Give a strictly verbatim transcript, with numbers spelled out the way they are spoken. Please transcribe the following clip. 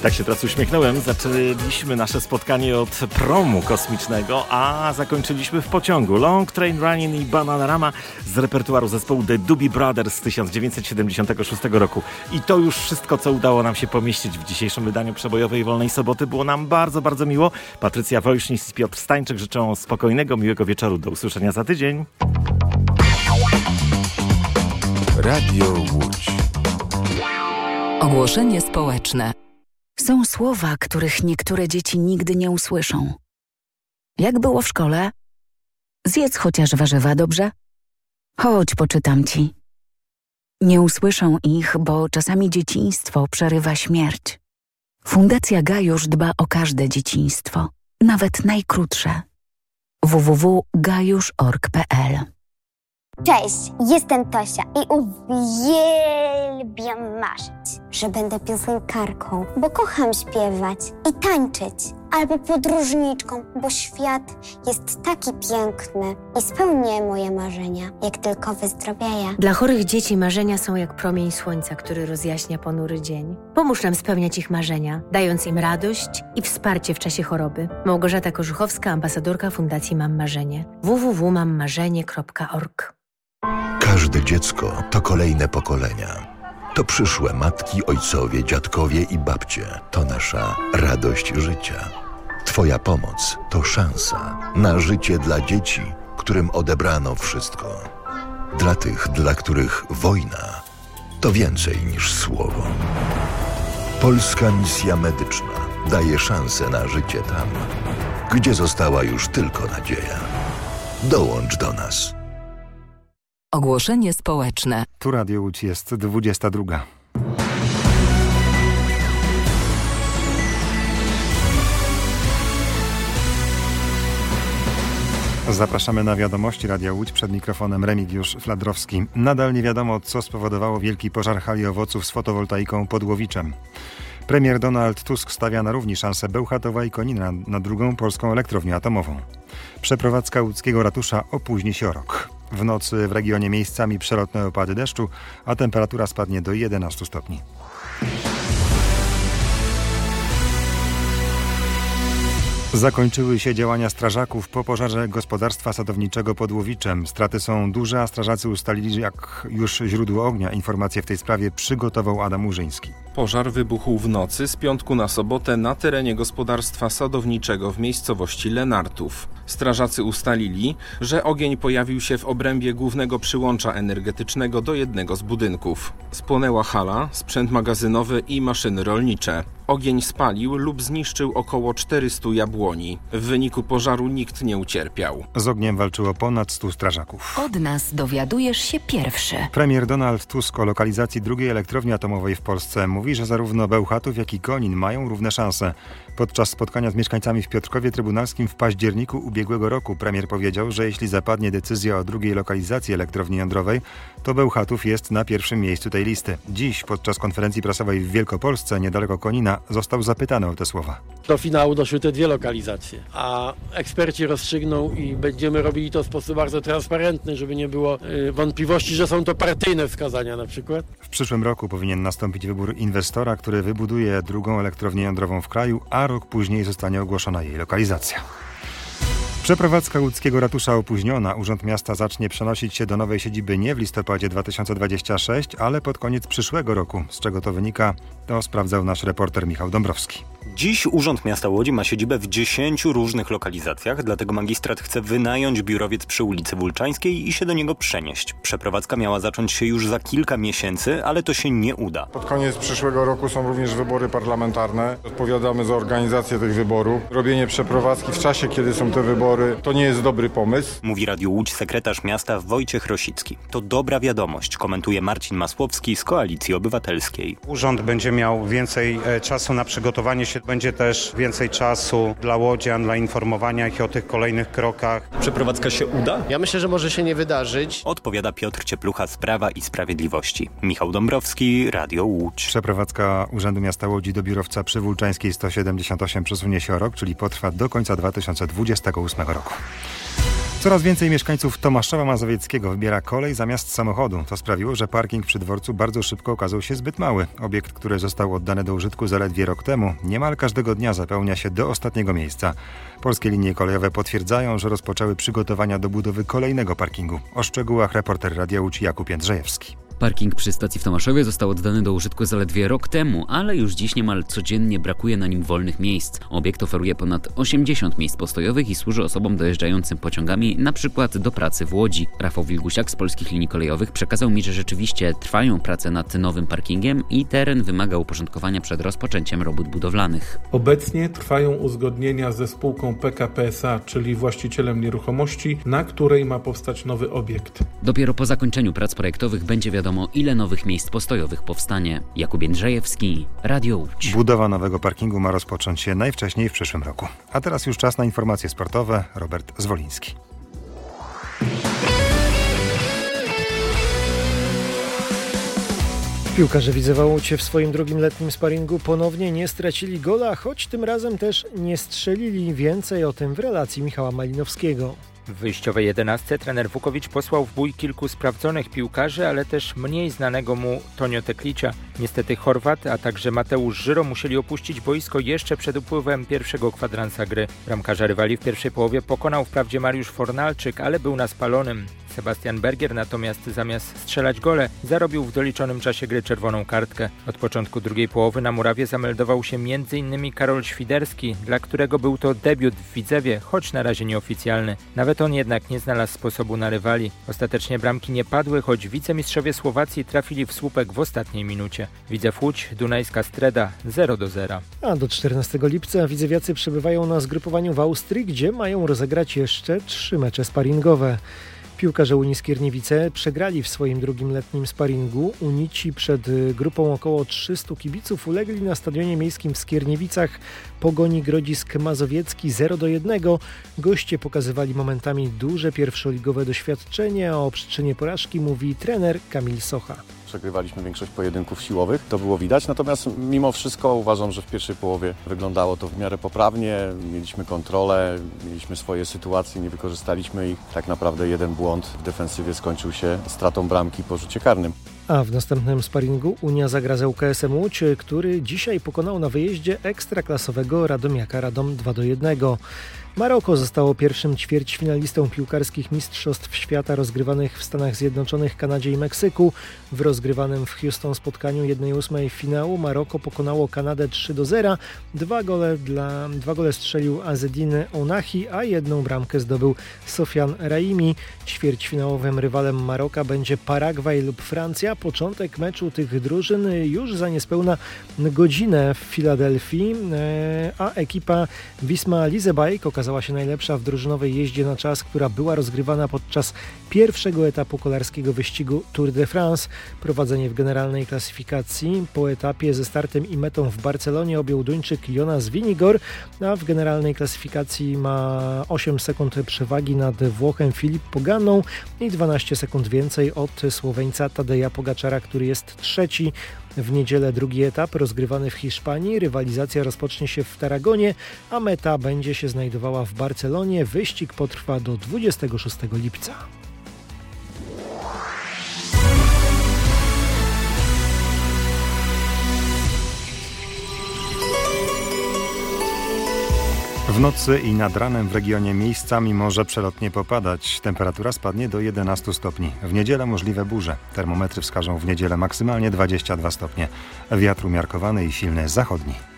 Tak się teraz uśmiechnąłem. Zaczęliśmy nasze spotkanie od promu kosmicznego, a zakończyliśmy w pociągu. Long Train Running i Bananarama z repertuaru zespołu The Doobie Brothers z tysiąc dziewięćset siedemdziesiątego szóstego roku. I to już wszystko, co udało nam się pomieścić w dzisiejszym wydaniu Przebojowej Wolnej Soboty. Było nam bardzo, bardzo miło. Patrycja Wojsznis i Piotr Stańczyk życzą spokojnego, miłego wieczoru. Do usłyszenia za tydzień. Radio Łódź. Ogłoszenie społeczne. Są słowa, których niektóre dzieci nigdy nie usłyszą. Jak było w szkole? Zjedz chociaż warzywa, dobrze? Chodź, poczytam ci. Nie usłyszą ich, bo czasami dzieciństwo przerywa śmierć. Fundacja Gajusz dba o każde dzieciństwo, nawet najkrótsze. w w w kropka gajusz kropka org kropka p l. Cześć, jestem Tosia i uwielbiam marzyć, że będę piosenkarką, bo kocham śpiewać i tańczyć, albo podróżniczką, bo świat jest taki piękny i spełnię moje marzenia, jak tylko wyzdrowieję. Dla chorych dzieci marzenia są jak promień słońca, który rozjaśnia ponury dzień. Pomóż nam spełniać ich marzenia, dając im radość i wsparcie w czasie choroby. Małgorzata Korzuchowska, ambasadorka Fundacji Mam Marzenie. w w w kropka mam marzenie kropka org. Każde dziecko to kolejne pokolenia. To przyszłe matki, ojcowie, dziadkowie i babcie. To nasza radość życia. Twoja pomoc to szansa na życie dla dzieci, którym odebrano wszystko. Dla tych, dla których wojna to więcej niż słowo. Polska Misja Medyczna daje szansę na życie tam, gdzie została już tylko nadzieja. Dołącz do nas. Ogłoszenie społeczne. Tu Radio Łódź, jest dwudziesta druga. Zapraszamy na wiadomości Radia Łódź. Przed mikrofonem Remigiusz Fladrowski. Nadal nie wiadomo, co spowodowało wielki pożar hali owoców z fotowoltaiką pod Łowiczem. Premier Donald Tusk stawia na równi szansę Bełchatowa i Konina na drugą polską elektrownię atomową. Przeprowadzka łódzkiego ratusza opóźni się o rok. W nocy w regionie miejscami przelotne opady deszczu, a temperatura spadnie do jedenastu stopni. Zakończyły się działania strażaków po pożarze gospodarstwa sadowniczego pod Łowiczem. Straty są duże, a strażacy ustalili, jak już źródło ognia. Informacje w tej sprawie przygotował Adam Urzyński. Pożar wybuchł w nocy z piątku na sobotę na terenie gospodarstwa sadowniczego w miejscowości Lenartów. Strażacy ustalili, że ogień pojawił się w obrębie głównego przyłącza energetycznego do jednego z budynków. Spłonęła hala, sprzęt magazynowy i maszyny rolnicze. Ogień spalił lub zniszczył około czterysta jabłoni. W wyniku pożaru nikt nie ucierpiał. Z ogniem walczyło ponad stu strażaków. Od nas dowiadujesz się pierwszy. Premier Donald Tusk o lokalizacji drugiej elektrowni atomowej w Polsce mówi, że zarówno Bełchatów, jak i Konin mają równe szanse. Podczas spotkania z mieszkańcami w Piotrkowie Trybunalskim w październiku ubiegłego roku premier powiedział, że jeśli zapadnie decyzja o drugiej lokalizacji elektrowni jądrowej, to Bełchatów jest na pierwszym miejscu tej listy. Dziś podczas konferencji prasowej w Wielkopolsce, niedaleko Konina, został zapytany o te słowa. Do finału doszły te dwie lokalizacje, a eksperci rozstrzygną i będziemy robili to w sposób bardzo transparentny, żeby nie było y, wątpliwości, że są to partyjne wskazania na przykład. W przyszłym roku powinien nastąpić wybór inwestora, który wybuduje drugą elektrownię jądrową w kraju, a rok później zostanie ogłoszona jej lokalizacja. Przeprowadzka łódzkiego ratusza opóźniona. Urząd Miasta zacznie przenosić się do nowej siedziby nie w listopadzie dwa tysiące dwudziestego szóstego, ale pod koniec przyszłego roku. Z czego to wynika, to sprawdzał nasz reporter Michał Dąbrowski. Dziś Urząd Miasta Łodzi ma siedzibę w dziesięciu różnych lokalizacjach, dlatego magistrat chce wynająć biurowiec przy ulicy Wólczańskiej i się do niego przenieść. Przeprowadzka miała zacząć się już za kilka miesięcy, ale to się nie uda. Pod koniec przyszłego roku są również wybory parlamentarne. Odpowiadamy za organizację tych wyborów. Robienie przeprowadzki w czasie, kiedy są te wybory, to nie jest dobry pomysł. Mówi Radio Łódź sekretarz miasta Wojciech Rosicki. To dobra wiadomość, komentuje Marcin Masłowski z Koalicji Obywatelskiej. Urząd będzie miał więcej czasu na przygotowanie się, będzie też więcej czasu dla łodzian, dla informowania ich o tych kolejnych krokach. Przeprowadzka się uda? Ja myślę, że może się nie wydarzyć. Odpowiada Piotr Cieplucha z Prawa i Sprawiedliwości. Michał Dąbrowski, Radio Łódź. Przeprowadzka Urzędu Miasta Łodzi do biurowca przy Wólczańskiej sto siedemdziesiąt osiem przesunie się o rok, czyli potrwa do końca dwa tysiące dwudziestego ósmego roku. Coraz więcej mieszkańców Tomaszowa Mazowieckiego wybiera kolej zamiast samochodu. To sprawiło, że parking przy dworcu bardzo szybko okazał się zbyt mały. Obiekt, który został oddany do użytku zaledwie rok temu, niemal każdego dnia zapełnia się do ostatniego miejsca. Polskie linie kolejowe potwierdzają, że rozpoczęły przygotowania do budowy kolejnego parkingu. O szczegółach reporter Radia Łódź Jakub Jędrzejewski. Parking przy stacji w Tomaszowie został oddany do użytku zaledwie rok temu, ale już dziś niemal codziennie brakuje na nim wolnych miejsc. Obiekt oferuje ponad osiemdziesiąt miejsc postojowych i służy osobom dojeżdżającym pociągami, na przykład do pracy w Łodzi. Rafał Wilgusiak z Polskich Linii Kolejowych przekazał mi, że rzeczywiście trwają prace nad nowym parkingiem i teren wymaga uporządkowania przed rozpoczęciem robót budowlanych. Obecnie trwają uzgodnienia ze spółką P K P S A, czyli właścicielem nieruchomości, na której ma powstać nowy obiekt. Dopiero po zakończeniu prac projektowych będzie wiadomo, ile nowych miejsc postojowych powstanie. Jakub Jędrzejewski, Radio Łódź. Budowa nowego parkingu ma rozpocząć się najwcześniej w przyszłym roku. A teraz już czas na informacje sportowe. Robert Zwoliński. Piłkarze Widzewa Łódź w swoim drugim letnim sparingu ponownie nie stracili gola, choć tym razem też nie strzelili. Więcej o tym w relacji Michała Malinowskiego. W wyjściowej jedenastce trener Wukowicz posłał w bój kilku sprawdzonych piłkarzy, ale też mniej znanego mu Tonio Teklicia. Niestety Chorwat, a także Mateusz Żyro musieli opuścić boisko jeszcze przed upływem pierwszego kwadransa gry. Bramkarza rywali w pierwszej połowie pokonał wprawdzie Mariusz Fornalczyk, ale był na spalonym. Sebastian Bergier natomiast zamiast strzelać gole, zarobił w doliczonym czasie gry czerwoną kartkę. Od początku drugiej połowy na murawie zameldował się między innymi Karol Świderski, dla którego był to debiut w Widzewie, choć na razie nieoficjalny. Nawet on jednak nie znalazł sposobu na rywali. Ostatecznie bramki nie padły, choć wicemistrzowie Słowacji trafili w słupek w ostatniej minucie. Widzew Łódź, Dunajska Streda zero do zera. A do czternastego lipca widzewiacy przebywają na zgrupowaniu w Austrii, gdzie mają rozegrać jeszcze trzy mecze sparingowe. Piłkarze Unii Skierniewice przegrali w swoim drugim letnim sparingu. Unici przed grupą około trzystu kibiców ulegli na stadionie miejskim w Skierniewicach Pogoni Grodzisk Mazowiecki zero do jednego. Goście pokazywali momentami duże pierwszoligowe doświadczenie. O przyczynie porażki mówi trener Kamil Socha. Przegrywaliśmy większość pojedynków siłowych, to było widać, natomiast mimo wszystko uważam, że w pierwszej połowie wyglądało to w miarę poprawnie, mieliśmy kontrolę, mieliśmy swoje sytuacje, nie wykorzystaliśmy ich. Tak naprawdę jeden błąd w defensywie skończył się stratą bramki po rzucie karnym. A w następnym sparingu Unia zagra z U K S-em Łódź, który dzisiaj pokonał na wyjeździe ekstraklasowego Radomiaka Radom dwa do jednego. Maroko zostało pierwszym ćwierćfinalistą piłkarskich mistrzostw świata rozgrywanych w Stanach Zjednoczonych, Kanadzie i Meksyku. W rozgrywanym w Houston spotkaniu jednej ósmej finału Maroko pokonało Kanadę trzy do zera. Dwa gole, dla, dwa gole strzelił Azedin Onahi, a jedną bramkę zdobył Sofian Raimi. Ćwierćfinałowym rywalem Maroka będzie Paragwaj lub Francja. Początek meczu tych drużyn już za niespełna godzinę w Filadelfii, a ekipa Wisma Lisebajk okazała się najlepsza w drużynowej jeździe na czas, która była rozgrywana podczas pierwszego etapu kolarskiego wyścigu Tour de France. Prowadzenie w generalnej klasyfikacji po etapie ze startem i metą w Barcelonie objął Duńczyk Jonas Vingegaard, a w generalnej klasyfikacji ma osiem sekund przewagi nad Włochem Filip Poganą i dwanaście sekund więcej od Słoweńca Tadeja Pogaczara, który jest trzeci. W niedzielę drugi etap rozgrywany w Hiszpanii. Rywalizacja rozpocznie się w Taragonie, a meta będzie się znajdowała w Barcelonie. Wyścig potrwa do dwudziestego szóstego lipca. W nocy i nad ranem w regionie miejscami może przelotnie popadać. Temperatura spadnie do jedenastu stopni. W niedzielę możliwe burze. Termometry wskażą w niedzielę maksymalnie dwadzieścia dwa stopnie. Wiatr umiarkowany i silny zachodni.